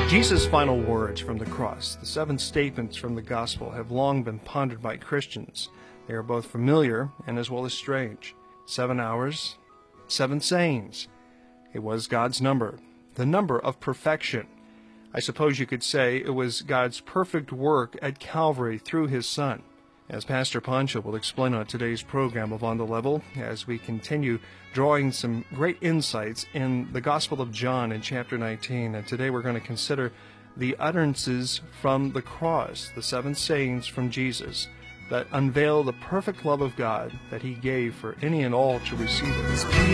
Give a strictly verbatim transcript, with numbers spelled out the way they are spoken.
Jesus' final words from the cross, the seven statements from the gospel, have long been pondered by Christians. They are both familiar and as well as strange. Seven hours, seven sayings. It was God's number, the number of perfection. I suppose you could say it was God's perfect work at Calvary through His Son. As Pastor Pancho will explain on today's program of On the Level, as we continue drawing some great insights in the Gospel of John in chapter nineteen, and today we're going to consider the utterances from the cross, the seven sayings from Jesus that unveil the perfect love of God that He gave for any and all to receive it.